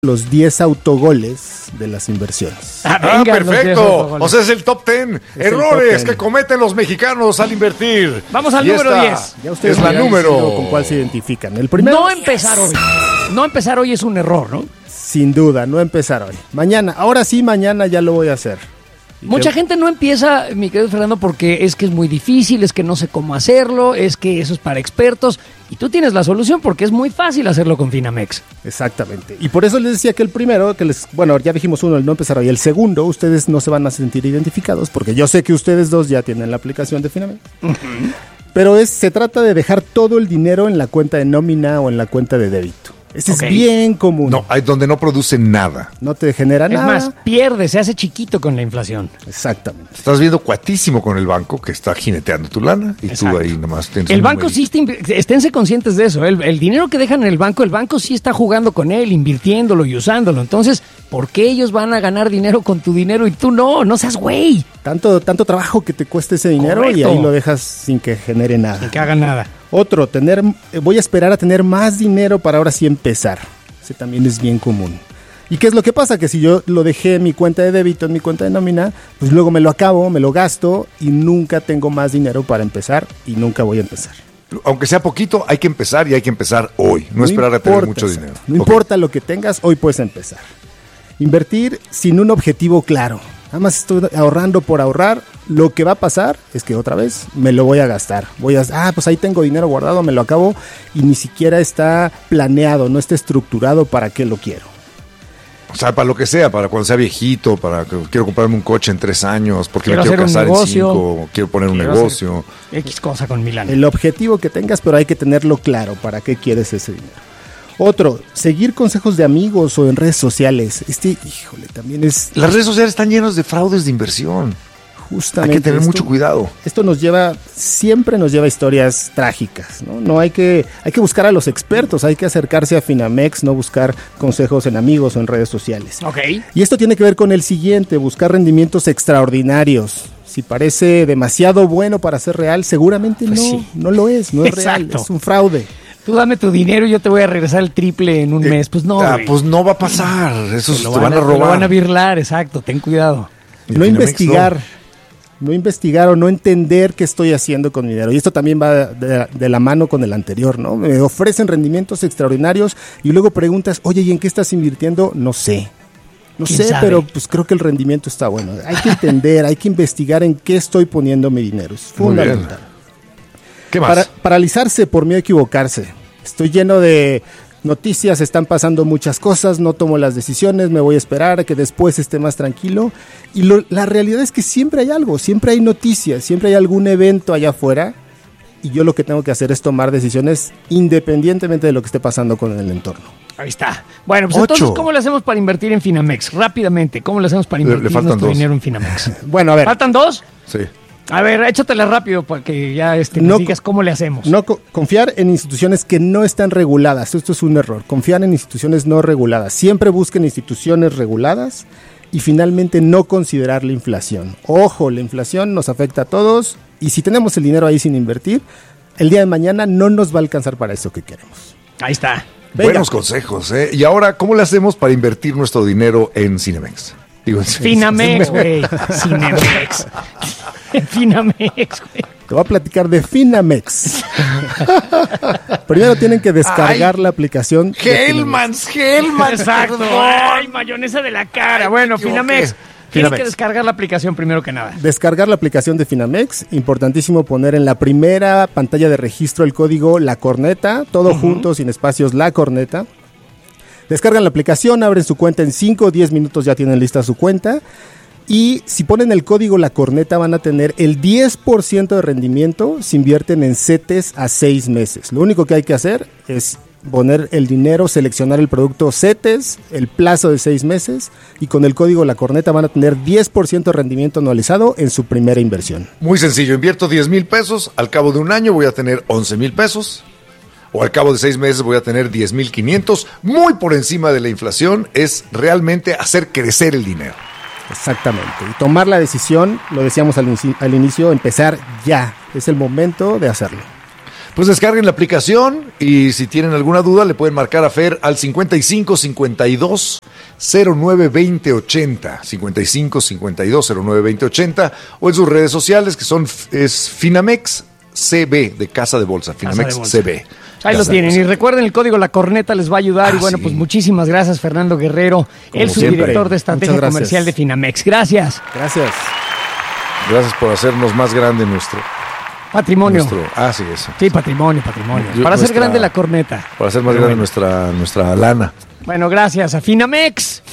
los 10 autogoles de las inversiones. Venga, perfecto. O sea, es el top 10 errores que cometen los mexicanos al invertir. Vamos al número 10. Ya ustedes es la número. ¿Con cuál se identifican? El primero. No empezar hoy. No empezar hoy es un error, ¿no? Sin duda, no empezar hoy. Mañana, ahora sí, mañana ya lo voy a hacer. Mucha gente no empieza, mi querido Fernando, porque es que es muy difícil, es que no sé cómo hacerlo, es que eso es para expertos. Y tú tienes la solución porque es muy fácil hacerlo con Finamex. Exactamente. Y por eso les decía que el primero, bueno, ya dijimos uno, el no empezar hoy. El segundo, ustedes no se van a sentir identificados porque yo sé que ustedes dos ya tienen la aplicación de Finamex. Pero se trata de dejar todo el dinero en la cuenta de nómina o en la cuenta de débito. Ese es bien común. No, hay donde no produce nada. No te genera nada. Es más, pierde, se hace chiquito con la inflación. Exactamente. Estás viendo cuatísimo con el banco que está jineteando tu lana y tú ahí nomás tienes el banco sí esténse conscientes de eso. El dinero que dejan en el banco sí está jugando con él, invirtiéndolo y usándolo. Entonces, ¿por qué ellos van a ganar dinero con tu dinero y tú no? No seas güey. Tanto trabajo que te cuesta ese dinero. Correcto. Y ahí lo dejas sin que genere nada. Sin que haga nada. Otro, voy a esperar a tener más dinero para ahora sí empezar. Ese también es bien común. ¿Y qué es lo que pasa? Que si yo lo dejé en mi cuenta de débito, en mi cuenta de nómina, pues luego me lo acabo, me lo gasto y nunca tengo más dinero para empezar y nunca voy a empezar. Aunque sea poquito, hay que empezar y hay que empezar hoy. No esperar a tener mucho dinero. No importa lo que tengas, hoy puedes empezar. Invertir sin un objetivo claro. Nada más estoy ahorrando por ahorrar. Lo que va a pasar es que otra vez me lo voy a gastar. Pues ahí tengo dinero guardado, me lo acabo y ni siquiera está planeado, no está estructurado para qué lo quiero. O sea, para lo que sea, para cuando sea viejito, para que quiero comprarme un coche en 3 años, porque quiero me quiero casar en 5, quiero poner un negocio. X cosa con Milán. El objetivo que tengas, pero hay que tenerlo claro, para qué quieres ese dinero. Otro, seguir consejos de amigos o en redes sociales. También es... Las redes sociales están llenas de fraudes de inversión. Justamente. Hay que tener mucho cuidado. Esto siempre nos lleva a historias trágicas, ¿no? Hay que buscar a los expertos, hay que acercarse a Finamex, no buscar consejos en amigos o en redes sociales. Okay. Y esto tiene que ver con el siguiente, buscar rendimientos extraordinarios. Si parece demasiado bueno para ser real, seguramente no lo es, no es real, es un fraude. Tú dame tu dinero y yo te voy a regresar el triple en un mes. Pues no, pues no va a pasar. Eso te van a robar. Lo van a birlar, exacto. Ten cuidado. No investigar o no entender qué estoy haciendo con mi dinero. Y esto también va de la mano con el anterior, ¿no? Me ofrecen rendimientos extraordinarios y luego preguntas, oye, ¿y en qué estás invirtiendo? No sé. No sé, pero pues creo que el rendimiento está bueno. Hay que entender, hay que investigar en qué estoy poniendo mi dinero. Es fundamental. ¿Qué más? Paralizarse por miedo a equivocarse. Estoy lleno de noticias, están pasando muchas cosas, no tomo las decisiones, me voy a esperar a que después esté más tranquilo. Y la realidad es que siempre hay algo, siempre hay noticias, siempre hay algún evento allá afuera. Y yo lo que tengo que hacer es tomar decisiones independientemente de lo que esté pasando con el entorno. Ahí está. Bueno, pues entonces, ¿cómo le hacemos para invertir en Finamex? Rápidamente, ¿cómo le hacemos para invertir nuestro dinero en Finamex? Bueno, a ver. ¿Faltan 2? Sí. A ver, échatela rápido para que ya nos digas cómo le hacemos. No confiar en instituciones que no están reguladas. Esto es un error. Confiar en instituciones no reguladas. Siempre busquen instituciones reguladas y finalmente no considerar la inflación. Ojo, la inflación nos afecta a todos y si tenemos el dinero ahí sin invertir, el día de mañana no nos va a alcanzar para eso que queremos. Ahí está. Venga. Buenos consejos, ¿eh? Y ahora, ¿cómo le hacemos para invertir nuestro dinero en Cinemex? Finamex, güey. Cinemex. Finamex, güey. Te voy a platicar de Finamex. Primero tienen que descargar la aplicación. Hellmann's. Exacto. Ay, mayonesa de la cara. Bueno, Finamex. Tienes que descargar la aplicación primero que nada. Descargar la aplicación de Finamex. Importantísimo poner en la primera pantalla de registro el código La Corneta. Todo junto, sin espacios, La Corneta. Descargan la aplicación, abren su cuenta en 5 o 10 minutos, ya tienen lista su cuenta. Y si ponen el código La Corneta van a tener el 10% de rendimiento si invierten en CETES a 6 meses. Lo único que hay que hacer es poner el dinero, seleccionar el producto CETES, el plazo de 6 meses y con el código La Corneta van a tener 10% de rendimiento anualizado en su primera inversión. Muy sencillo, invierto 10,000 pesos, al cabo de un año voy a tener 11,000 pesos. O al cabo de 6 meses voy a tener 10,500, muy por encima de la inflación, es realmente hacer crecer el dinero. Exactamente, y tomar la decisión, lo decíamos al inicio, empezar ya, es el momento de hacerlo. Pues descarguen la aplicación y si tienen alguna duda le pueden marcar a Fer al 55 52 09 20 80, 55 52 09 20 80 o en sus redes sociales que es Finamex CB de Casa de Bolsa, Finamex CB. Ahí lo tienen. Y recuerden, el código La Corneta les va a ayudar. Y bueno, pues muchísimas gracias, Fernando Guerrero, el subdirector de Estrategia Comercial de Finamex. Gracias. Gracias. Gracias por hacernos más grande nuestro patrimonio. Sí, eso. Sí, patrimonio. Para hacer grande la corneta. Para hacer más grande nuestra lana. Bueno, gracias a Finamex,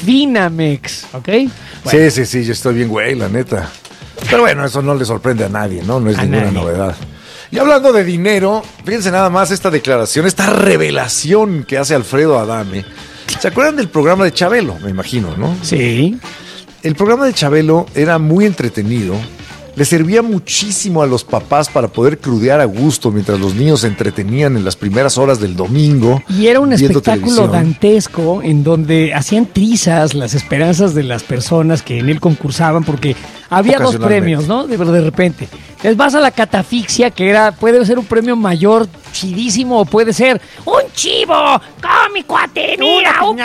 ¿ok? Bueno. Sí, yo estoy bien, güey, la neta. Pero bueno, eso no le sorprende a nadie, ¿no? No es ninguna novedad. Y hablando de dinero, fíjense nada más esta declaración, esta revelación que hace Alfredo Adame. ¿Se acuerdan del programa de Chabelo? Me imagino, ¿no? Sí. El programa de Chabelo era muy entretenido. Le servía muchísimo a los papás para poder crudear a gusto mientras los niños se entretenían en las primeras horas del domingo. Y era un espectáculo dantesco en donde hacían trizas las esperanzas de las personas que en él concursaban, porque había dos premios, ¿no? De repente. Les vas a la catafixia, que puede ser un premio mayor, chidísimo, o puede ser un chivo, ¡como mi cuate! ¡Mira, un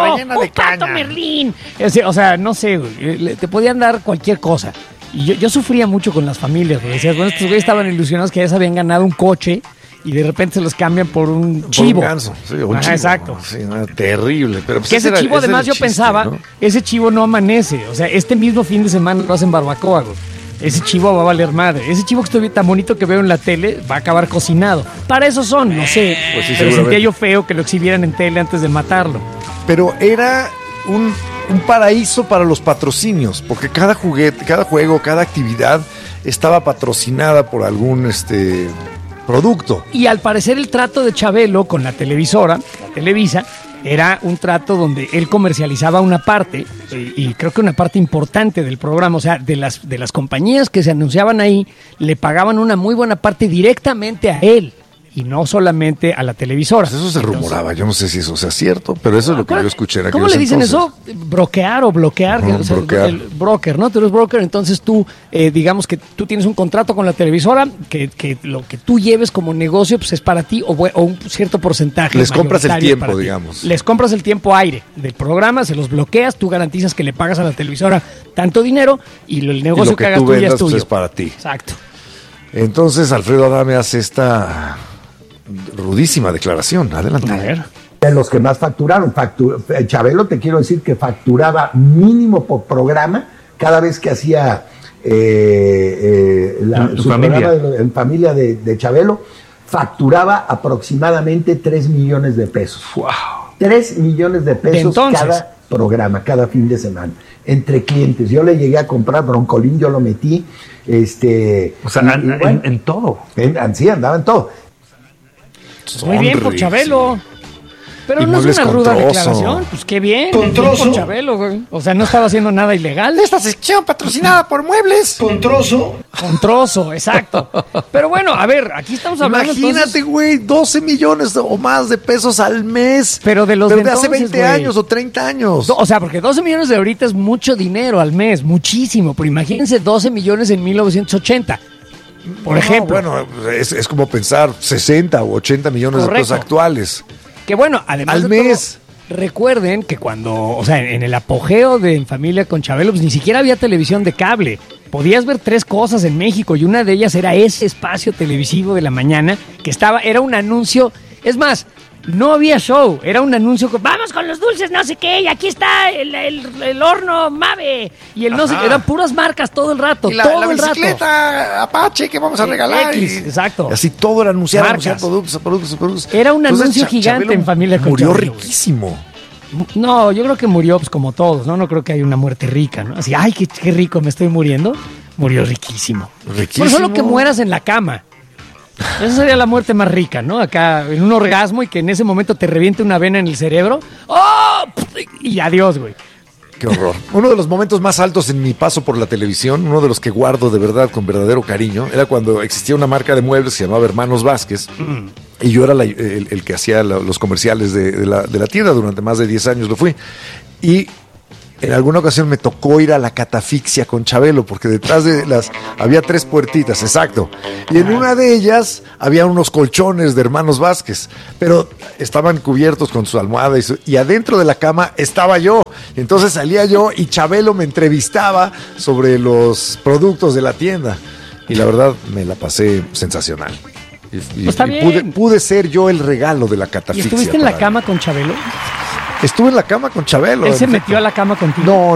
pato Merlín! O sea, no sé, te podían dar cualquier cosa. Y yo sufría mucho con las familias, porque decías, bueno, estos güeyes estaban ilusionados que ya se habían ganado un coche y de repente se los cambian por un chivo. Por un ganso, sí, un chivo. Exacto. Sí, terrible. Pero pues que ese chivo, además, yo pensaba, ¿no? Ese chivo no amanece. O sea, este mismo fin de semana lo hacen barbacoa, güey. Ese chivo va a valer madre. Ese chivo que estoy tan bonito que veo en la tele va a acabar cocinado. Para eso son, no sé. Pues sí, pero sentía yo feo que lo exhibieran en tele antes de matarlo. Pero era un paraíso para los patrocinios, porque cada juguete, cada juego, cada actividad estaba patrocinada por algún producto. Y al parecer el trato de Chabelo con la televisora, la Televisa, era un trato donde él comercializaba una parte, y creo que una parte importante del programa, o sea, de las compañías que se anunciaban ahí, le pagaban una muy buena parte directamente a él. Y no solamente a la televisora. Pues eso se rumoraba, yo no sé si eso sea cierto, pero eso es lo que yo escuché en ¿Cómo le dicen eso? Brokear o bloquear. No, brokear. El broker, ¿no? Tú eres broker, entonces tú, digamos que tú tienes un contrato con la televisora, que lo que tú lleves como negocio pues es para ti o un cierto porcentaje. Les compras el tiempo, digamos. Les compras el tiempo aire del programa, se los bloqueas, tú garantizas que le pagas a la televisora tanto dinero y el negocio que hagas tú ya es tuyo. Pues es para ti. Exacto. Entonces Alfredo Adame hace esta rudísima declaración. Adelante. A ver. De los que más facturaron. Chabelo, te quiero decir que facturaba mínimo por programa cada vez que hacía su programa en familia de Chabelo, facturaba aproximadamente 3 millones de pesos. Wow. 3 millones de pesos cada programa, cada fin de semana, entre clientes. Yo le llegué a comprar broncolín, yo lo metí. O sea, en todo. Sí, andaba en todo. Muy bien por Chabelo. Pero y no es una ruda declaración. Pues qué bien. Con trozo. Por Chabelo, güey. O sea, no estaba haciendo nada ilegal. Esta sección patrocinada por Muebles. Con trozo. Con trozo, exacto. Pero bueno, a ver, aquí estamos hablando. Imagínate, güey, 12 millones o más de pesos al mes. Pero de hace 20 años o 30 años. O sea, porque 12 millones de ahorita es mucho dinero al mes, muchísimo. Pero imagínense 12 millones en 1980. Por ejemplo. Bueno, es como pensar 60 o 80 millones de pesos actuales. Que bueno, además al mes. Recuerden que cuando, o sea, en el apogeo de En Familia con Chabelo, pues ni siquiera había televisión de cable. Podías ver 3 cosas en México y una de ellas era ese espacio televisivo de la mañana que era un anuncio. Es más, no había show, era un anuncio vamos con los dulces, no sé qué, y aquí está el horno Mave, y no sé qué, eran puras marcas todo el rato, la bicicleta Apache que vamos a regalar. Exacto. Y así todo era anunciar productos. Era un anuncio gigante Chabelo En Familia con Murió Chabelo, riquísimo. No, yo creo que murió pues como todos, ¿no? No creo que haya una muerte rica, ¿no? Así, ay, qué rico, me estoy muriendo. Murió riquísimo. Por solo que mueras en la cama. Esa sería la muerte más rica, ¿no? Acá en un orgasmo y que en ese momento te reviente una vena en el cerebro. ¡Oh! Y adiós, güey. Qué horror. Uno de los momentos más altos en mi paso por la televisión, uno de los que guardo de verdad con verdadero cariño, era cuando existía una marca de muebles que se llamaba Hermanos Vázquez. Y yo era el que hacía los comerciales de la tienda. Durante más de 10 años lo fui. Y en alguna ocasión me tocó ir a la catafixia con Chabelo, porque detrás de había 3 puertitas, exacto. Y en una de ellas había unos colchones de Hermanos Vázquez, pero estaban cubiertos con su almohada y adentro de la cama estaba yo. Entonces salía yo y Chabelo me entrevistaba sobre los productos de la tienda. Y la verdad me la pasé sensacional. Y pude ser yo el regalo de la catafixia. ¿Y estuviste en la cama con Chabelo? Estuve en la cama con Chabelo. ¿Él se metió a la cama contigo? No,